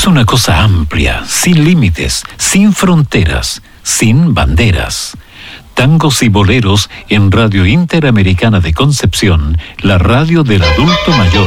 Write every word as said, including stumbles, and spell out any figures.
es una cosa amplia, sin límites, sin fronteras, sin banderas. Tangos y boleros en Radio Interamericana de Concepción, la radio del adulto mayor.